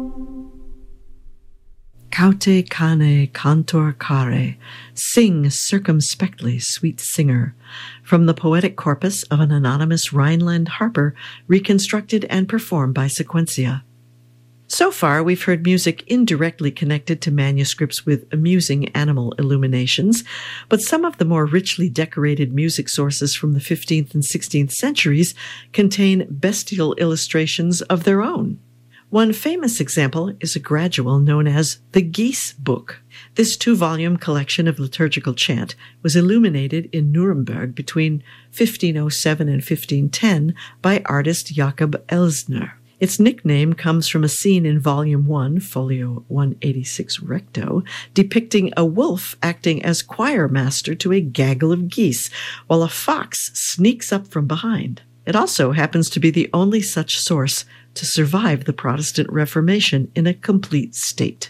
Caute cane cantor care, sing circumspectly, sweet singer, from the poetic corpus of an anonymous Rhineland harper, reconstructed and performed by Sequentia. So far, we've heard music indirectly connected to manuscripts with amusing animal illuminations, but some of the more richly decorated music sources from the 15th and 16th centuries contain bestial illustrations of their own. One famous example is a gradual known as the Geese Book. This 2-volume collection of liturgical chant was illuminated in Nuremberg between 1507 and 1510 by artist Jakob Elsner. Its nickname comes from a scene in Volume 1, Folio 186 recto, depicting a wolf acting as choir master to a gaggle of geese, while a fox sneaks up from behind. It also happens to be the only such source to survive the Protestant Reformation in a complete state.